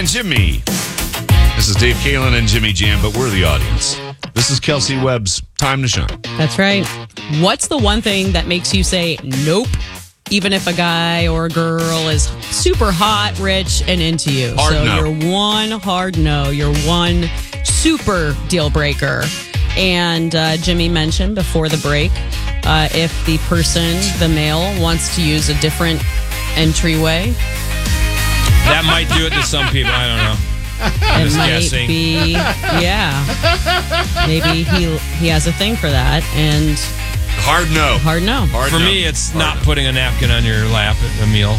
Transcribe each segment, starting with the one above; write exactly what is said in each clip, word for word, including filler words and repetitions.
and Jimmy. This is Dave Kalen and Jimmy Jam, but we're the audience. This is Kelsey Webb's Time to Shine. That's right. What's the one thing that makes you say nope, even if a guy or a girl is super hot, rich, and into you? Hard so no. you're one hard no. You're one super deal breaker. And uh, Jimmy mentioned before the break, uh, if the person, the male, wants to use a different entryway. That might do it to some people. I don't know. It just might guessing. be, yeah. Maybe he he has a thing for that, and Hard no. hard no. Hard For no. me, it's Hard not no. putting a napkin on your lap at a meal.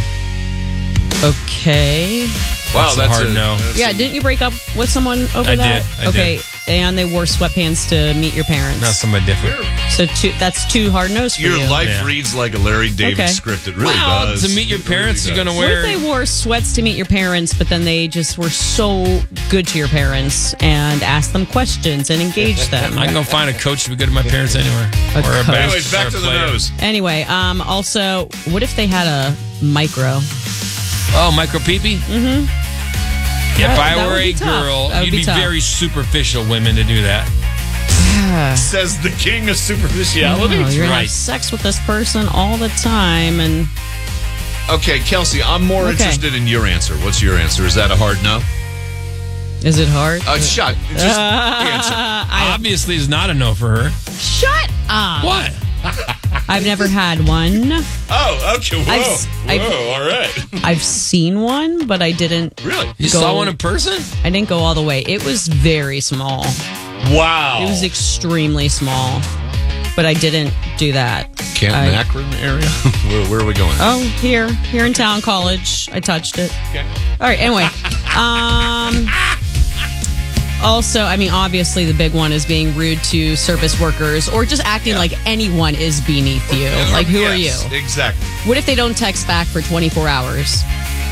Okay. Wow, That's a that's hard a, no. that's Yeah, a- didn't you break up with someone over I that? did, I okay, did. and they wore sweatpants to meet your parents. Not somebody different. So two, that's two hard no's for Your you. life Yeah. reads like a Larry David Okay. script. It really Well, does. to meet your It really parents, you're does. going to What wear. if they wore sweats to meet your parents, but then they just were so good to your parents and asked them questions and engaged them? I can go find a coach to be good to my parents anywhere. A or a coach. bas- Anyways, back or a to the player. nose. Anyway, um, also, what if they had a micro? Oh, micro peepee? Mm-hmm. If That- I that were would a be tough. girl, That would you'd be be, tough. very superficial women to do that. Says the king of superficiality. Oh, you're gonna right. have sex with this person all the time, and Okay, Kelsey, I'm more Okay. interested in your answer. What's your answer? Is that a hard no? is it hard? Uh, shut. Just answer. Obviously, it's not a no for her. Shut up! What? I've never had one. Oh, okay. Whoa. I've s- Whoa, I've- all right. I've seen one, but I didn't. Really? You Go- saw one in person? I didn't go all the way. It was very small. Wow. It was extremely small, but I didn't do that. Canton, I- Akron area? where, where are we going? Oh, here, here in town, college. I touched it. Okay. All right. Anyway, um, also, I mean, obviously, the big one is being rude to service workers or just acting Yeah. like anyone is beneath you. Like, who are you? Yes, Exactly. What if they don't text back for twenty-four hours?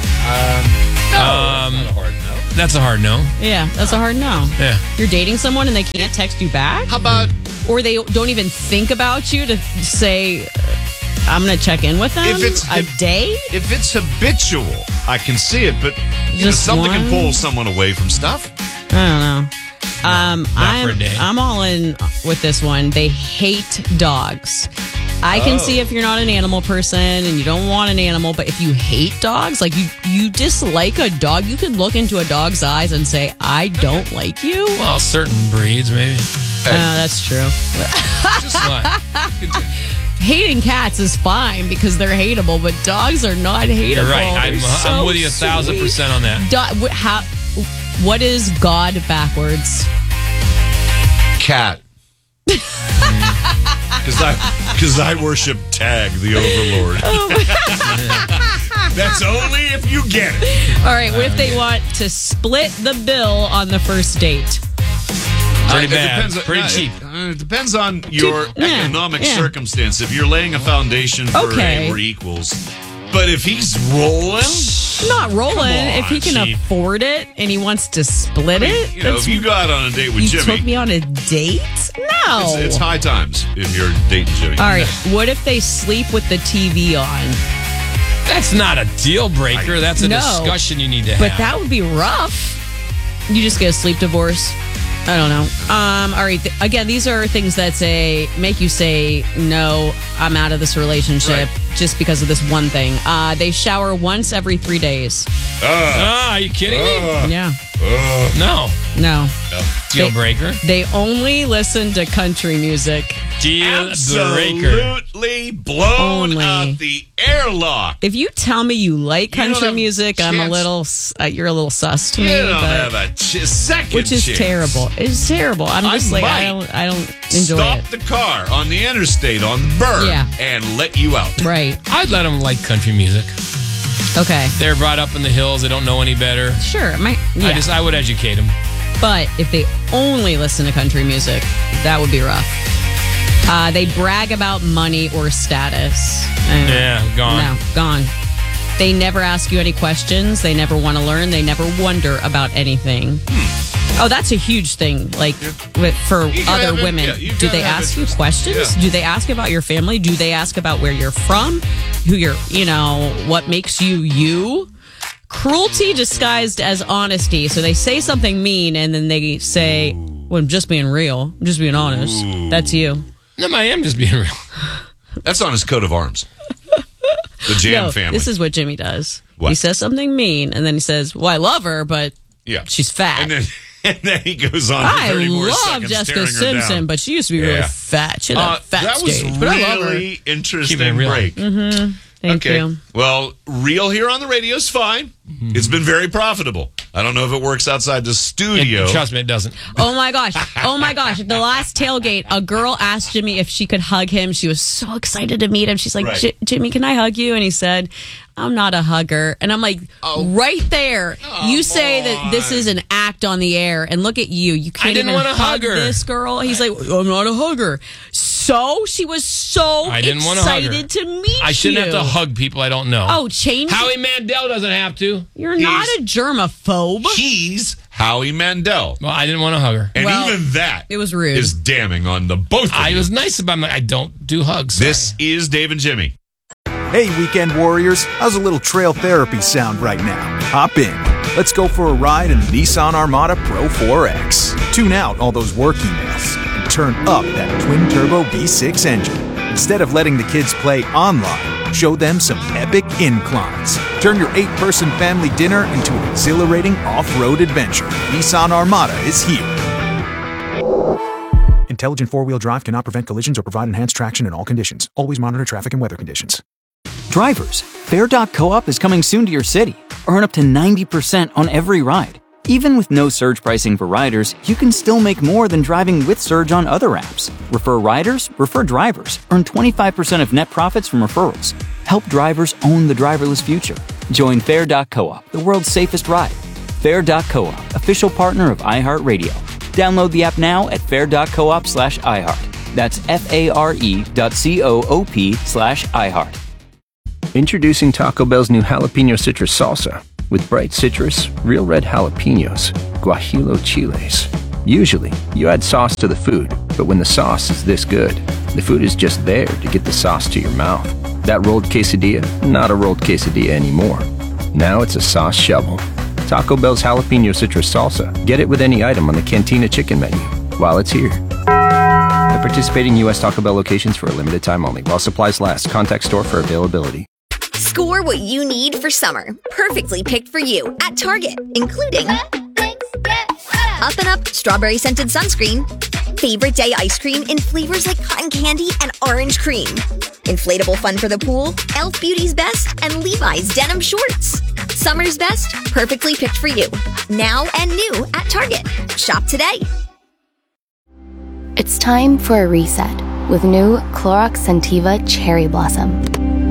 Um, Not a hard no. that's a hard no. Yeah, that's a hard no. Yeah. You're dating someone and they can't text you back, How about or they don't even think about you to say, "I'm going to check in with them." If it's- a if- day. if it's habitual? I can see it, but you know, Just something can one? pull someone away from stuff. I don't know. Um, not I'm, for a day. I'm all in with this one. They hate dogs. I can Oh. see if you're not an animal person and you don't want an animal, but if you hate dogs, like you, you dislike a dog, you can look into a dog's eyes and say, "I don't like you." Well, certain breeds, maybe. Uh, that's true. Just what? Hating cats is fine because they're hateable, but dogs are not hateable. You're right. I'm, They're I'm so with you a thousand sweet. percent on that. Do- wh- how, what is God backwards? Cat. Because I, because I worship Tag, the Overlord. That's only if you get it. All right, what if they want to split the bill on the first date? Pretty Uh, bad. It depends, Pretty no, cheap. It, uh, it depends on your yeah, economic yeah. circumstance. If you're laying a foundation for Okay. a we're equals, but if he's rolling, Not rolling. Come on, if he can Chief. afford it and he wants to split it, you know, that's- if you go out on a date with you Jimmy, took me on a date? No. it's, it's high times if you're dating Jimmy. All right, what if they sleep with the T V on? That's not a deal breaker. That's a No. discussion you need to But have. that would be rough. You just get a sleep divorce. I don't know. Um, all right. Th- again, these are things that say make you say no. I'm out of this relationship Right. just because of this one thing. Uh, they shower once every three days. Ah, are you kidding me? Yeah. No. No. Deal They- breaker. They only listen to country music. Deal breaker. Absolutely blown Only. out the airlock. If you tell me you like You don't country have music, I'm a chance- little. s- Uh, you're a little sus to You me. don't but- have a ch- second which is chance. terrible. It's terrible. I'm I just like might I don't. I don't enjoy Stop it. the car on the interstate on the burn Yeah. and let you out. Right. I'd let them like country music. Okay. They're brought up in the hills. They don't know any better. Sure. My, yeah. I just, I would educate them. But if they only listen to country music, that would be rough. Uh, they brag about money or status. Uh, Yeah, gone. No, gone. They never ask you any questions. They never want to learn. They never wonder about anything. Oh, that's a huge thing. Like with, for You gotta other have it- women, yeah, you do gotta they have ask you interest. questions? Yeah. Do they ask about your family? Do they ask about where you're from? Who you're, you know, what makes you you? cruelty disguised as honesty. So they say something mean and then they say, well, I'm just being real. I'm just being honest. Ooh. That's you. No, I am just being real. That's on his coat of arms. The Jam no, family. This is what Jimmy does. What? He says something mean and then he says, well, I love her, but yeah. she's fat. And then, and then he goes on for I thirty more love seconds Jessica Simpson, but she used to be really yeah. fat. She had uh, a fat that stage. was But I love her. really interesting real. break. Mm-hmm. Thank okay. you. Well, real here on the radio is fine. Mm-hmm. It's been very profitable. I don't know if it works outside the studio. It, trust me, it doesn't. Oh my gosh. Oh my gosh. The last tailgate, a girl asked Jimmy if she could hug him. She was so excited to meet him. She's like, right. Jimmy, can I hug you? And he said, I'm not a hugger. And I'm like, oh. right there. Oh, you say that this is an act on the air. And look at you. You can't I didn't even want to hug hug her. this girl. He's like, I'm not a hugger. So she was so I didn't want to hug her. excited to meet I shouldn't you. have to hug people I don't know. Oh, change. Howie Mandel doesn't have to. You're He's, not a germaphobe. He's Howie Mandel. Well, I didn't want to hug her. And well, even that it was rude. is damning on the both of I you. was nice about my, I don't do hugs. Sorry. This is Dave and Jimmy. Hey, weekend warriors, how's a little trail therapy sound right now? Hop in. Let's go for a ride in the Nissan Armada Pro four X. Tune out all those work emails and turn up that twin-turbo V six engine. Instead of letting the kids play online, show them some epic inclines. Turn your eight-person family dinner into an exhilarating off-road adventure. Nissan Armada is here. Intelligent four-wheel drive cannot prevent collisions or provide enhanced traction in all conditions. Always monitor traffic and weather conditions. Drivers, Fair dot co-op is coming soon to your city. Earn up to ninety percent on every ride. Even with no surge pricing for riders, you can still make more than driving with Surge on other apps. Refer riders, refer drivers. Earn twenty-five percent of net profits from referrals. Help drivers own the driverless future. Join Fair dot co-op, the world's safest ride. Fair dot co-op, official partner of iHeartRadio. Download the app now at fair dot coop slash iHeart. That's F-A-R-E dot C-O-O-P slash iHeart. Introducing Taco Bell's new jalapeno citrus salsa. With bright citrus, real red jalapenos, guajillo chiles. Usually, you add sauce to the food, but when the sauce is this good, the food is just there to get the sauce to your mouth. That rolled quesadilla, not a rolled quesadilla anymore. Now it's a sauce shovel. Taco Bell's jalapeno citrus salsa. Get it with any item on the Cantina chicken menu while it's here. At participating U S Taco Bell locations for a limited time only. While supplies last, contact store for availability. Score what you need for summer. Perfectly picked for you at Target, including Up and Up Strawberry Scented Sunscreen, Favorite Day Ice Cream in flavors like cotton candy and orange cream, Inflatable Fun for the Pool, e l f Beauty's Best, and Levi's Denim Shorts. Summer's best, perfectly picked for you. Now and new at Target. Shop today. It's time for a reset with new Clorox Scentiva Cherry Blossom.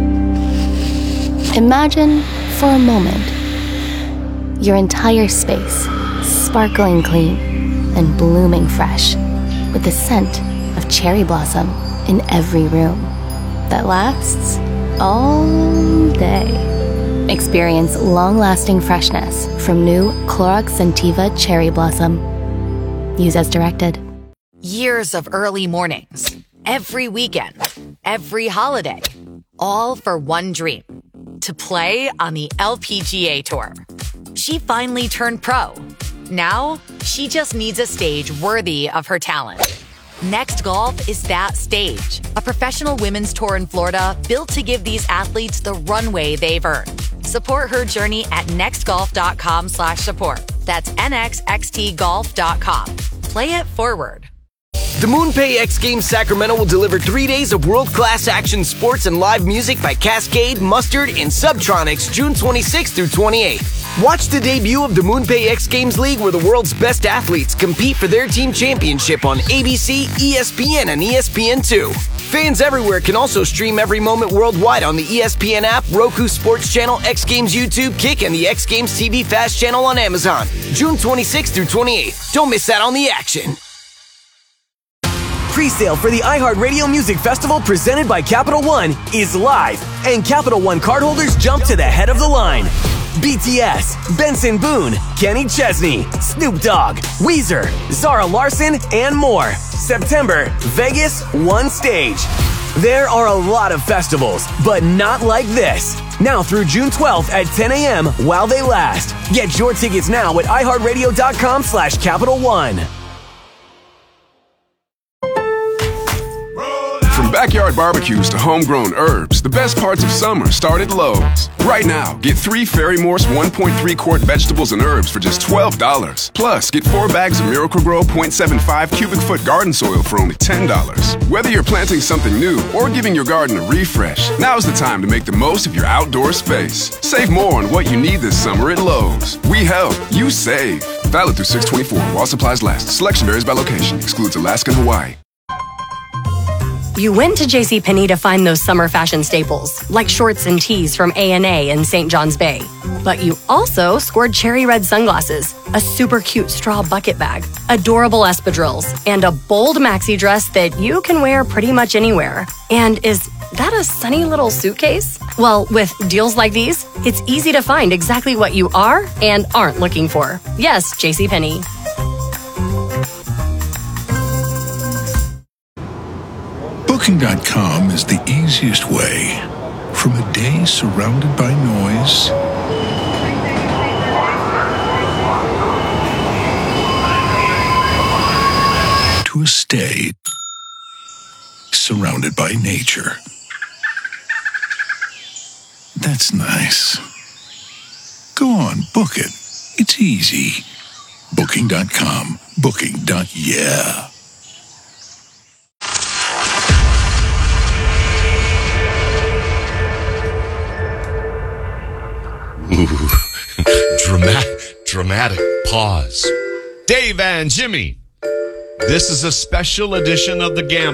Imagine, for a moment, your entire space sparkling clean and blooming fresh with the scent of cherry blossom in every room that lasts all day. Experience long-lasting freshness from new Clorox Scentiva Cherry Blossom. Use as directed. Years of early mornings, every weekend, every holiday, all for one dream. To play on the L P G A Tour. She finally turned pro. Now, she just needs a stage worthy of her talent. Next Golf is that stage. A professional women's tour in Florida built to give these athletes the runway they've earned. Support her journey at nextgolf.com slash support. That's N X X T golf dot com. Play it forward. The MoonPay X Games Sacramento will deliver three days of world-class action sports and live music by Cascade, Mustard, and Subtronics June twenty-sixth through twenty-eighth. Watch the debut of the MoonPay X Games League where the world's best athletes compete for their team championship on A B C, E S P N, and E S P N two. Fans everywhere can also stream every moment worldwide on the E S P N app, Roku Sports Channel, X Games YouTube, Kick, and the X Games T V Fast channel on Amazon. June twenty-sixth through twenty-eighth. Don't miss out on the action. Pre-sale for the iHeartRadio Music Festival presented by Capital One is live, and Capital One cardholders jump to the head of the line. B T S, Benson Boone, Kenny Chesney, Snoop Dogg, Weezer, Zara Larson, and more. September, Vegas, one stage. There are a lot of festivals, but not like this. Now through June twelfth at ten a.m. while they last. Get your tickets now at iHeartRadio.com slash Capital One. From backyard barbecues to homegrown herbs, the best parts of summer start at Lowe's. Right now, get three Fairy Morse one point three quart vegetables and herbs for just twelve dollars. Plus, get four bags of Miracle-Gro point seven five cubic foot garden soil for only ten dollars. Whether you're planting something new or giving your garden a refresh, now's the time to make the most of your outdoor space. Save more on what you need this summer at Lowe's. We help, you save. Valid through six twenty-four while supplies last. Selection varies by location. Excludes Alaska and Hawaii. You went to JCPenney to find those summer fashion staples, like shorts and tees from A and A in Saint John's Bay. But you also scored cherry red sunglasses, a super cute straw bucket bag, adorable espadrilles, and a bold maxi dress that you can wear pretty much anywhere. And is that a sunny little suitcase? Well, with deals like these, it's easy to find exactly what you are and aren't looking for. Yes, JCPenney. Booking dot com is the easiest way. From a day surrounded by noise to a stay surrounded by nature. That's nice. Go on, book it. It's easy. Booking dot com. Booking. Yeah. Ooh, dramatic, dramatic pause. Dave and Jimmy, this is a special edition of the Gamble.